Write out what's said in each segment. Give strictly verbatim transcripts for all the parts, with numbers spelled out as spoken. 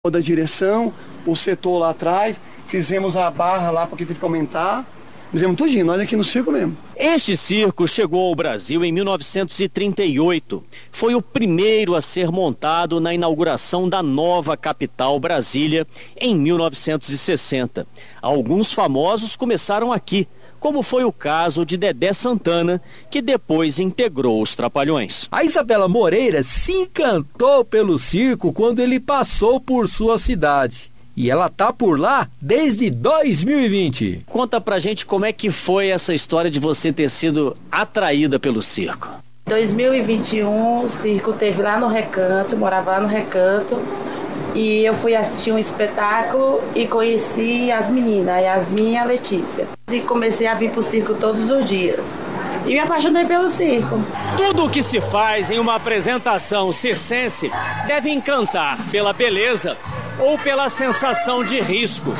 da direção, o setor lá atrás, fizemos a barra lá porque teve que aumentar, fizemos tudinho, nós aqui no circo mesmo. Este circo chegou ao Brasil em mil novecentos e trinta e oito. Foi o primeiro a ser montado na inauguração da nova capital, Brasília, em mil novecentos e sessenta. Alguns famosos começaram aqui, como foi o caso de Dedé Santana, que depois integrou os Trapalhões. A Isabela Moreira se encantou pelo circo quando ele passou por sua cidade. E ela tá por lá desde dois mil e vinte. Conta pra gente como é que foi essa história de você ter sido atraída pelo circo. dois mil e vinte e um, o circo teve lá no Recanto, morava lá no Recanto. E eu fui assistir um espetáculo e conheci as meninas, a Yasmin e a Letícia. E comecei a vir pro circo todos os dias. E me apaixonei pelo circo. Tudo o que se faz em uma apresentação circense deve encantar pela beleza ou pela sensação de risco.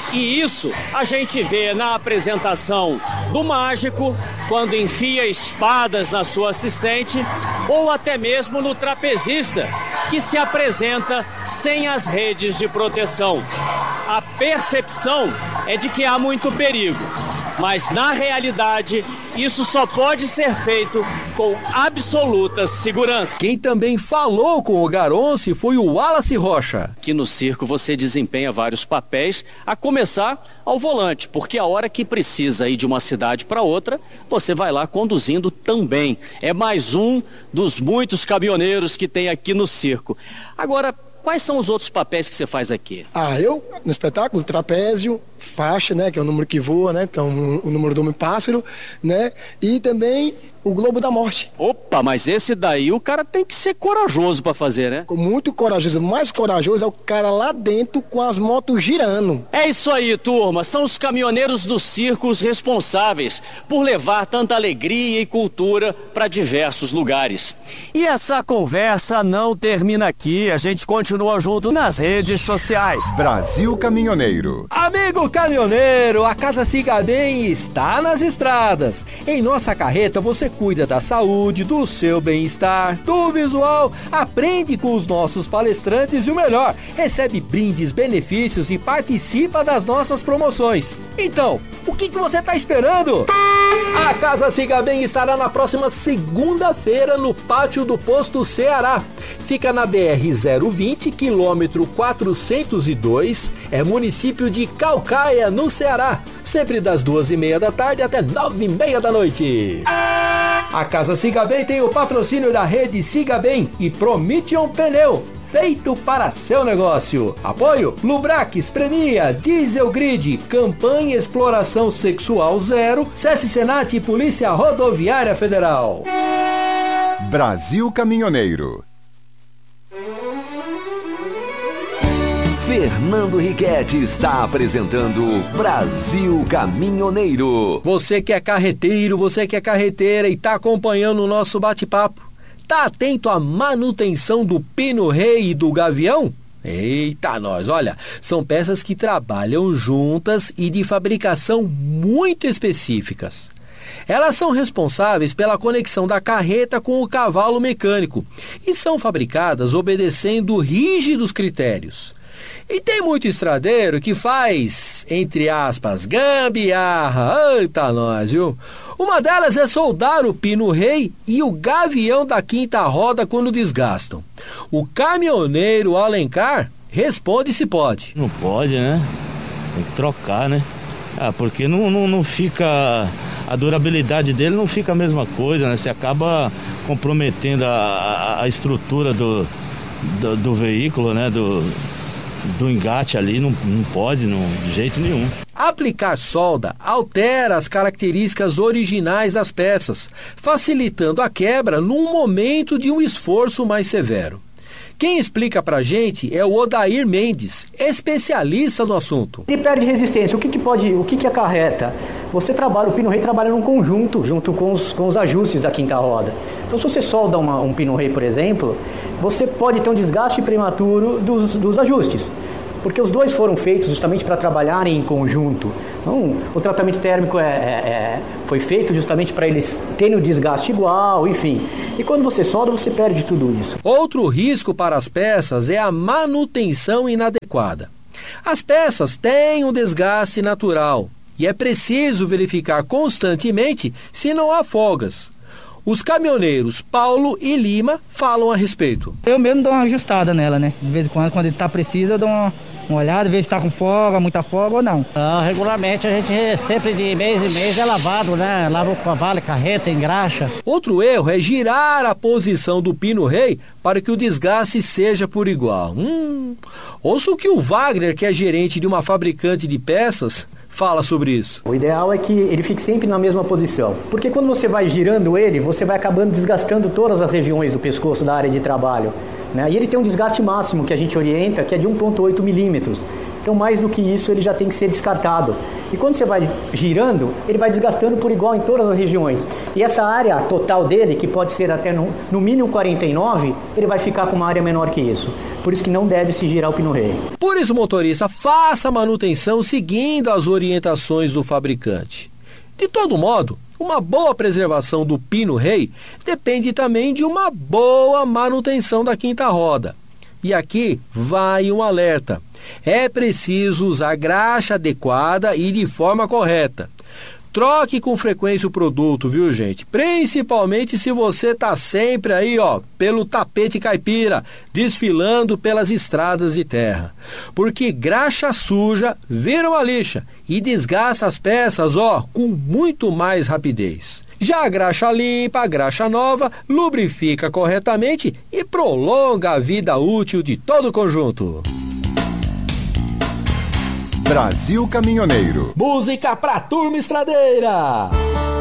E isso a gente vê na apresentação do mágico, quando enfia espadas na sua assistente, ou até mesmo no trapezista, que se apresenta sem as redes de proteção. A percepção é de que há muito perigo, mas na realidade isso só pode ser feito com absoluta segurança. Quem também falou com o Garonce foi o Wallace Rocha. Aqui no circo você desempenha vários papéis, a começar ao volante, porque a hora que precisa ir de uma cidade para outra, você vai lá conduzindo também. É mais um dos muitos caminhoneiros que tem aqui no circo. Agora, quais são os outros papéis que você faz aqui? Ah, eu, no espetáculo, trapézio, faixa, né, que é o número que voa, né, que é o, o número do homem-pássaro, né, e também o Globo da Morte. Opa, mas esse daí o cara tem que ser corajoso para fazer, né? Muito corajoso, o mais corajoso é o cara lá dentro com as motos girando. É isso aí, turma, são os caminhoneiros do circo os responsáveis por levar tanta alegria e cultura para diversos lugares. E essa conversa não termina aqui, a gente continua junto nas redes sociais. Brasil Caminhoneiro. Amigo caminhoneiro, a Casa Siga Bem está nas estradas. Em nossa carreta você cuida da saúde, do seu bem-estar, do visual, aprende com os nossos palestrantes e o melhor, recebe brindes, benefícios e participa das nossas promoções. Então, o que, que você está esperando? A Casa Siga Bem estará na próxima segunda-feira no pátio do Posto Ceará. Fica na B R zero vinte, quilômetro quatrocentos e dois, é município de Caucaia, no Ceará. Sempre das duas e meia da tarde até nove e meia da noite. A Casa Siga Bem tem o patrocínio da rede Siga Bem e Prometeon Pneu, feito para seu negócio. Apoio Lubrax Premia, Diesel Grid, Campanha Exploração Sexual Zero, SESC Senat e Polícia Rodoviária Federal. Brasil Caminhoneiro. Fernando Riquetti está apresentando Brasil Caminhoneiro. Você que é carreteiro, você que é carreteira e está acompanhando o nosso bate-papo, tá atento à manutenção do pino-rei e do gavião? Eita, nós, olha, são peças que trabalham juntas e de fabricação muito específicas. Elas são responsáveis pela conexão da carreta com o cavalo mecânico e são fabricadas obedecendo rígidos critérios. E tem muito estradeiro que faz, entre aspas, gambiarra. Eita, nós, viu? Uma delas é soldar o pino-rei e o gavião da quinta roda quando desgastam. O caminhoneiro Alencar responde se pode. Não pode, né? Tem que trocar, né? Ah, porque não, não, não fica... A durabilidade dele não fica a mesma coisa, né? Você acaba comprometendo a, a, a estrutura do, do, do veículo, né? Do... do engate ali, não, não pode, não, de jeito nenhum. Aplicar solda altera as características originais das peças, facilitando a quebra num momento de um esforço mais severo. Quem explica pra gente é o Odair Mendes, especialista no assunto. Ele perde resistência. O que, que pode, o que, que acarreta? Você trabalha, o pino-rei trabalha num conjunto, junto com os, com os ajustes da quinta roda. Então, se você solda uma, um pino-rei, por exemplo, você pode ter um desgaste prematuro dos, dos ajustes. porque os dois foram feitos justamente para trabalharem em conjunto. Então, o tratamento térmico é, é, é, foi feito justamente para eles terem o desgaste igual, enfim. E quando você solda, você perde tudo isso. Outro risco para as peças é a manutenção inadequada. As peças têm um desgaste natural e é preciso verificar constantemente se não há folgas. Os caminhoneiros Paulo e Lima falam a respeito. Eu mesmo dou uma ajustada nela, né? De vez em quando, quando ele está preciso, eu dou uma, uma olhada, ver se está com folga, muita folga ou não. Ah, regularmente a gente sempre de mês em mês é lavado, né? Lava o cavalo, carreta, engraxa. Outro erro é girar a posição do pino-rei para que o desgaste seja por igual. Hum, ouça o que o Wagner, que é gerente de uma fabricante de peças, fala sobre isso. O ideal é que ele fique sempre na mesma posição, porque quando você vai girando ele, você vai acabando desgastando todas as regiões do pescoço da área de trabalho, né? E ele tem um desgaste máximo que a gente orienta, que é de um vírgula oito milímetros. Então, mais do que isso, ele já tem que ser descartado. E quando você vai girando, ele vai desgastando por igual em todas as regiões. E essa área total dele, que pode ser até no, no mínimo quarenta e nove, ele vai ficar com uma área menor que isso. Por isso que não deve se girar o pino-rei. Por isso, motorista, faça a manutenção seguindo as orientações do fabricante. De todo modo, uma boa preservação do pino-rei depende também de uma boa manutenção da quinta roda. E aqui vai um alerta. É preciso usar graxa adequada e de forma correta. Troque com frequência o produto, viu, gente? Principalmente se você tá sempre aí, ó, pelo tapete caipira, desfilando pelas estradas de terra. Porque graxa suja vira uma lixa e desgasta as peças, ó, com muito mais rapidez. Já a graxa limpa, a graxa nova, lubrifica corretamente e prolonga a vida útil de todo o conjunto. Brasil Caminhoneiro. Música pra turma estradeira.